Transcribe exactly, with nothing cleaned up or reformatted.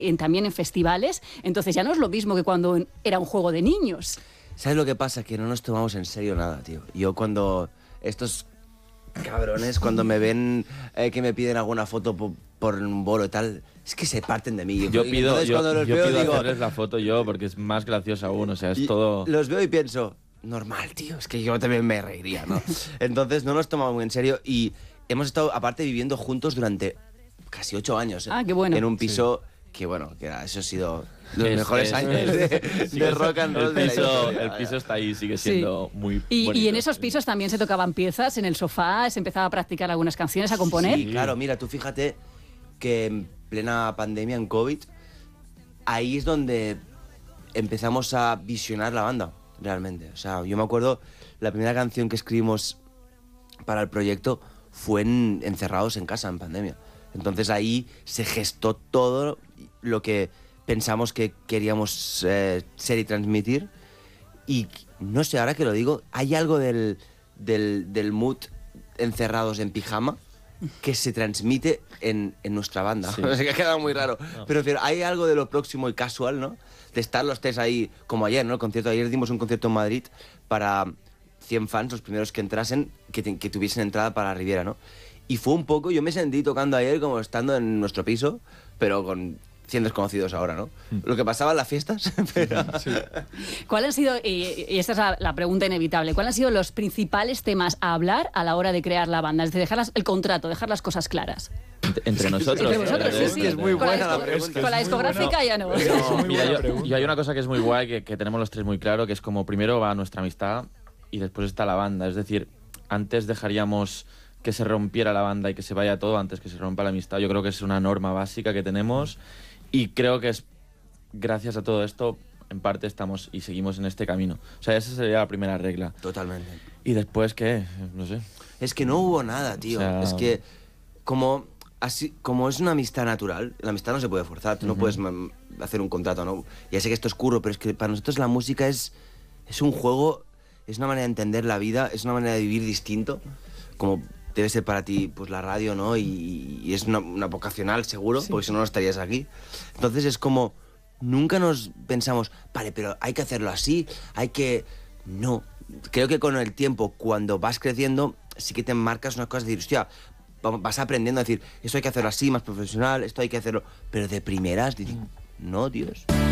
en, también en festivales, entonces ya no es lo mismo que cuando era un juego de niños. ¿Sabes lo que pasa? Que no nos tomamos en serio nada, tío. Yo cuando estos cabrones, cuando me ven eh, que me piden alguna foto por, por un bolo y tal, es que se parten de mí. Yo y pido, entonces yo, cuando los yo veo, pido digo, hacerles la foto yo porque es más gracioso aún, o sea, es y todo... Los veo y pienso, normal, tío, es que yo también me reiría, ¿no? Entonces no nos tomamos muy en serio y hemos estado, aparte, viviendo juntos durante casi ocho años. Ah, qué bueno. En un piso sí. que, bueno, que era, eso ha sido los es, mejores es, años es, de, sí, de rock and roll el piso, de la historia. El piso está ahí, sigue siendo sí. muy y, bonito. Y en esos pisos también se tocaban piezas en el sofá, se empezaba a practicar algunas canciones, a componer. Sí, claro, mira, tú fíjate que en plena pandemia, en COVID, ahí es donde empezamos a visionar la banda, realmente. O sea, yo me acuerdo, la primera canción que escribimos para el proyecto fue en, encerrados en casa, en pandemia. Entonces ahí se gestó todo lo que pensamos que queríamos eh, ser y transmitir. Y no sé, ahora que lo digo, hay algo del, del, del mood encerrados en pijama que se transmite en, en nuestra banda. Sí. O sea, que ha quedado muy raro. No. Pero, pero hay algo de lo próximo y casual, ¿no? De estar los tres ahí, como ayer, ¿no? El concierto. Ayer dimos un concierto en Madrid para cien fans, los primeros que entrasen, que, te, que tuviesen entrada para la Riviera, ¿no? Y fue un poco, yo me sentí tocando ayer como estando en nuestro piso, pero con cien desconocidos ahora, ¿no? Lo que pasaba en las fiestas, pero... Sí. ¿Cuál han sido, y, y esta es la, la pregunta inevitable, cuáles han sido los principales temas a hablar a la hora de crear la banda? Es decir, dejar las, el contrato, dejar las cosas claras. Entre nosotros. Entre vosotros, sí, sí. Es muy con buena la, la pregunta. Con la discográfica ya no. no mira, yo, yo hay una cosa que es muy guay, que, que tenemos los tres muy claro, que es como primero va nuestra amistad y después está la banda. Es decir, antes dejaríamos que se rompiera la banda y que se vaya todo antes que se rompa la amistad. Yo creo que es una norma básica que tenemos y creo que es gracias a todo esto, en parte estamos y seguimos en este camino. O sea, esa sería la primera regla. Totalmente. ¿Y después qué? No sé. Es que no hubo nada, tío. O sea... Es que como, así, como es una amistad natural, la amistad no se puede forzar. Tú uh-huh. no puedes hacer un contrato, ¿no? Ya sé que esto es curro, pero es que para nosotros la música es, es un juego, es una manera de entender la vida, es una manera de vivir distinto, como debe ser para ti pues la radio, ¿no? Y, y es una, una vocacional, seguro, sí. porque si no, no estarías aquí. Entonces es como, nunca nos pensamos, vale, pero hay que hacerlo así, hay que... No. Creo que con el tiempo, cuando vas creciendo, sí que te marcas unas cosas de decir, hostia, vas aprendiendo a decir, esto hay que hacerlo así, más profesional, esto hay que hacerlo... Pero de primeras, dices, no, Dios...